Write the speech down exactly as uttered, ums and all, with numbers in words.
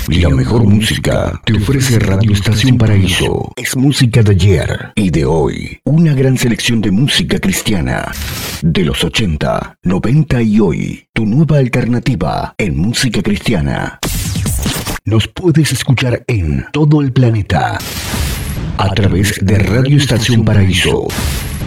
La mejor música te ofrece Radio Estación Paraíso. Es música de ayer y de hoy. Una gran selección de música cristiana. De los ochenta, noventa y hoy. Tu nueva alternativa en música cristiana. Nos puedes escuchar en todo el planeta a través de Radio Estación Paraíso.